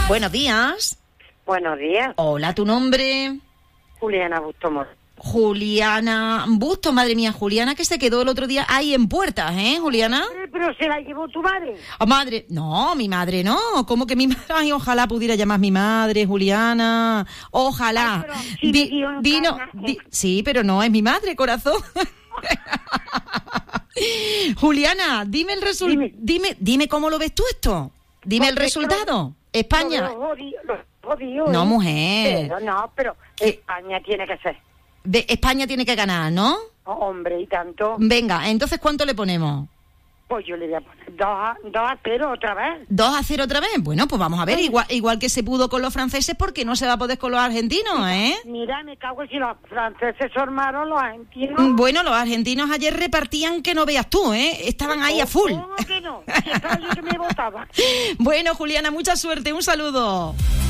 Buenos días. Buenos días. Hola, ¿tu nombre? Juliana Bustomor. Juliana Bustos, madre mía, Juliana que se quedó el otro día ahí en Puertas, ¿eh, Juliana? Pero se la llevó tu madre. Oh, madre, no, mi madre no, ¿cómo que mi madre? Ay, ojalá pudiera llamar mi madre, Juliana, ojalá. Ay, pero Sí, pero no es mi madre, corazón. Juliana, dime el resultado, dime cómo lo ves tú esto. Dime el resultado. España. Lo jodido, No, mujer. Pero España tiene que ser. España tiene que ganar, ¿no? Hombre, y tanto. Venga, entonces, ¿cuánto le ponemos? Pues yo le voy a poner 2-0 otra vez. 2-0 otra vez. Bueno, pues vamos a ver, igual que se pudo con los franceses, porque no se va a poder con los argentinos, ¿eh? Mira, me cago en si los franceses se armaron, los argentinos. Bueno, los argentinos ayer repartían que no veas tú, ¿eh? Estaban ahí a full. ¿Cómo que no? Si estaba yo que me votaba. Bueno, Juliana, mucha suerte, un saludo.